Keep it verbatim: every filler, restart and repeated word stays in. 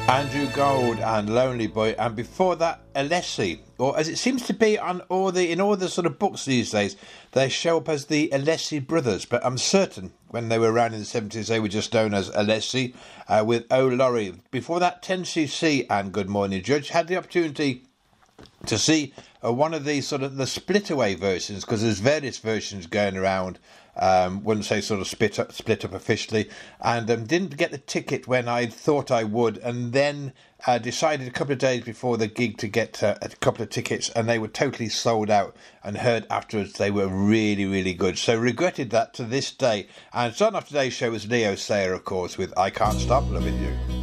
Andrew Gold and Lonely Boy, and before that Alessi, or as it seems to be on all the in all the sort of books these days, they show up as the Alessi brothers, but I'm certain when they were around in the seventies they were just known as Alessi, uh, with Oh Laurie. Before that, ten C C and Good Morning Judge. Had the opportunity to see uh, one of these sort of the split away versions, because there's various versions going around. Um, wouldn't say sort of split up, split up officially, and um, didn't get the ticket when I thought I would, and then uh, decided a couple of days before the gig to get uh, a couple of tickets, and they were totally sold out, and heard afterwards they were really, really good. So regretted that to this day. And starting off today's show was Leo Sayer, of course, with I Can't Stop Loving You.